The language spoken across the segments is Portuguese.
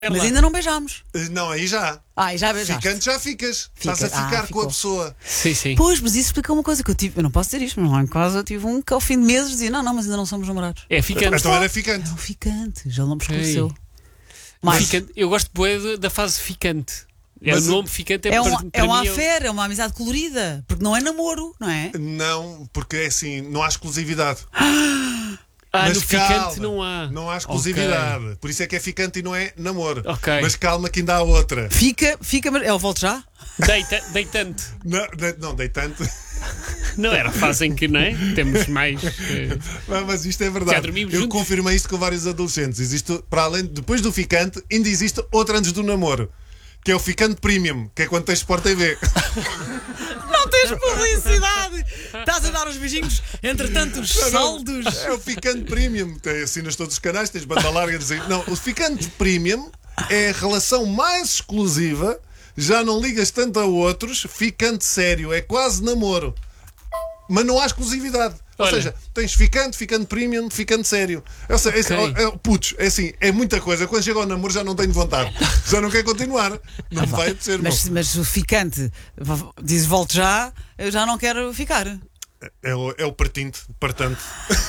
Mas ainda não beijámos. Não, aí já. E já beijaste. Ficando já ficas. Estás a ficar com ficou. a pessoa. Sim, sim. Pois, mas isso explica uma coisa que eu tive. Eu não posso dizer isto, mas lá em casa eu tive um que ao fim de meses dizia: não, mas ainda não somos namorados. É ficante. Então era ficante. É um ficante, já não me esclareceu. Ficante. Eu gosto bué da fase ficante. Mas o nome ficante É para uma mim, affair, é uma amizade colorida. Porque não é namoro, não é? Não, porque é assim, não há exclusividade. no calma, ficante não há. Não há exclusividade. Por isso é que é ficante e não é namoro. Ok. Mas calma que ainda há outra. Fica, mas. Eu volto já? Deitante. Não dei tanto. Não era a fase em que, não é? Temos mais. Não, mas isto é Já verdade. dormimos Eu juntos? confirmei isto com vários adolescentes. Existe, para além, depois do ficante, ainda existe outra antes do namoro. Que é o ficante premium, que é quando tens Sport TV. Não tens publicidade! Estás a dar os beijinhos entre tantos saldos. É o ficante premium. Assinas todos os canais, tens banda larga. Não, o ficante premium é a relação mais exclusiva. Já não ligas tanto a outros. Ficante sério, é quase namoro. Mas não há exclusividade. Ou Olha. seja, tens ficante premium, ficante sério. Ou seja, putz, é assim, é muita coisa. Quando chega ao namoro já não tenho vontade. Já não quer continuar. Não vai acontecer, Mas o ficante diz volto já, eu já não quero ficar. É o partinto, partante.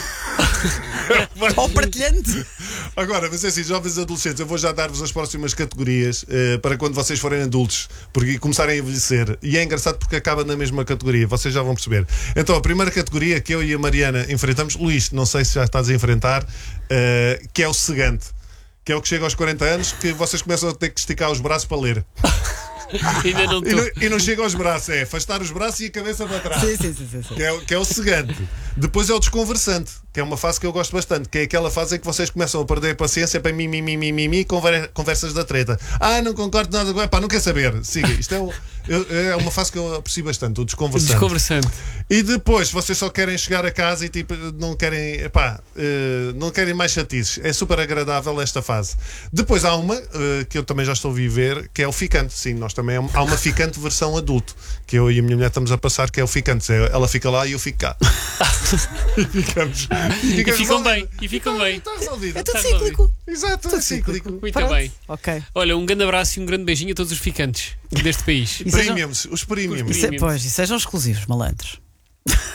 Ou partilhante. Agora, mas é assim, jovens adolescentes, eu vou já dar-vos as próximas categorias para quando vocês forem adultos, porque começarem a envelhecer. E é engraçado porque acaba na mesma categoria, vocês já vão perceber. Então, a primeira categoria que eu e a Mariana enfrentamos, Luís, não sei se já estás a enfrentar, que é o cegante. Que é o que chega aos 40 anos, que vocês começam a ter que esticar os braços para ler. Ainda não estou. E não chega aos braços, é afastar os braços e a cabeça para trás. Sim. Que é o cegante. Depois é o desconversante, que é uma fase que eu gosto bastante, que é aquela fase em que vocês começam a perder a paciência para mim, conversas da treta. Não concordo nada com. Não quer saber. Siga. Isto é uma fase que eu aprecio bastante, o desconversante. E depois vocês só querem chegar a casa e tipo, não querem. Não querem mais chatices. É super agradável esta fase. Depois há uma que eu também já estou a viver, que é o ficante. Sim, nós também há uma ficante versão adulto, que eu e a minha mulher estamos a passar, que é o ficante. Ela fica lá e eu fico cá. E ficam bem. Está resolvido. É tudo cíclico. Exato, tudo cíclico. Muito Pronto. bem. Ok. Olha, um grande abraço e um grande beijinho a todos os ficantes deste país. E sejam- Os premiums. Pois, e sejam exclusivos, malandros.